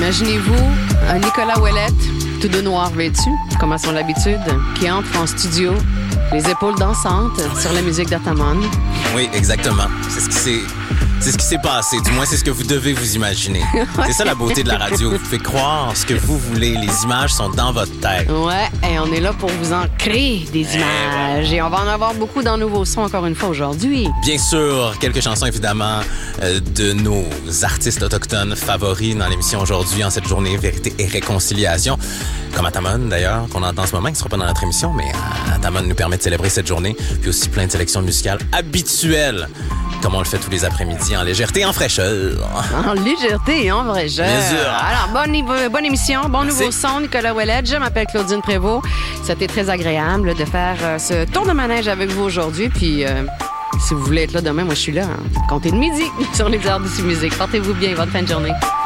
Imaginez-vous un Nicolas Ouellette, tout de noir vêtu, comme à son habitude, qui entre en studio, les épaules dansantes sur la musique d'Atamon. Oui, exactement. C'est ce qui s'est passé. Du moins, c'est ce que vous devez vous imaginer. C'est ça la beauté de la radio. Vous pouvez croire ce que vous voulez. Les images sont dans votre tête. Ouais, et on est là pour vous en créer des images. Et on va en avoir beaucoup dans Nouveaux Sons encore une fois aujourd'hui. Bien sûr, quelques chansons évidemment de nos artistes autochtones favoris dans l'émission aujourd'hui en cette journée Vérité et Réconciliation. Comme Atamon d'ailleurs, qu'on entend en ce moment, qui ne sera pas dans notre émission, mais Atamon nous permet de célébrer cette journée. Puis aussi plein de sélections musicales habituelles, comme on le fait tous les après-midi, en légèreté et en fraîcheur. En légèreté et en fraîcheur. Bien sûr. Alors, bonne émission, bon Nouveau Son, Nicolas Ouellette. Je m'appelle Claudine Prévost. C'était très agréable de faire ce tour de manège avec vous aujourd'hui. Puis, si vous voulez être là demain, moi, je suis là. Comptez de midi sur les heures d'ici musique. Portez-vous bien. Bonne fin de journée.